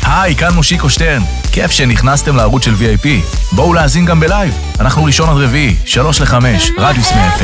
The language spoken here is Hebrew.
היי, כאן מושיקו שטרן. כיף שנכנסתם לערוץ של VIP. בואו להאזין גם בלייב. אנחנו ראשון עד רביעי, 3 ל-5, רדיוס מ-FM.